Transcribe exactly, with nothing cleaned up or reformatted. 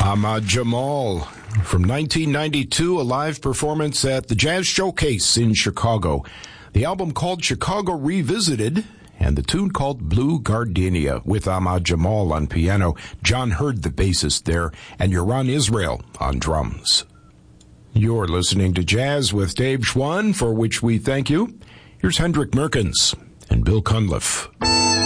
Ahmad Jamal from nineteen ninety-two, a live performance at the Jazz Showcase in Chicago. The album called Chicago Revisited, and the tune called Blue Gardenia with Ahmad Jamal on piano, John Hurd the bassist there, and Yaron Israel on drums. You're listening to Jazz with Dave Schwann, for which we thank you. Here's Hendrik Merkens and Bill Cunliffe.